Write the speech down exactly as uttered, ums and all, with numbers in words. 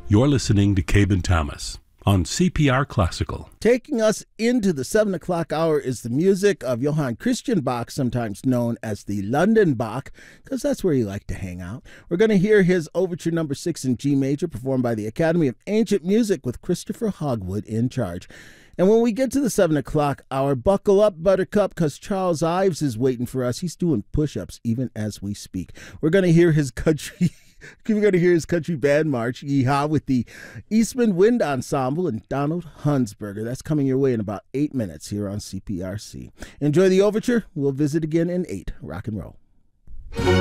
You're listening to Cabin Thomas on C P R Classical. Taking us into the seven o'clock hour is the music of Johann Christian Bach, sometimes known as the London Bach, because that's where he liked to hang out. We're going to hear his Overture Number Six in G Major, performed by the Academy of Ancient Music with Christopher Hogwood in charge. And when we get to the seven o'clock hour, buckle up, Buttercup, because Charles Ives is waiting for us. He's doing push-ups even as we speak. We're going to hear his country... We're going to hear his country band march, Yeehaw, with the Eastman Wind Ensemble and Donald Hunsberger. That's coming your way in about eight minutes here on C P R C. Enjoy the overture. We'll visit again in eight. Rock and roll.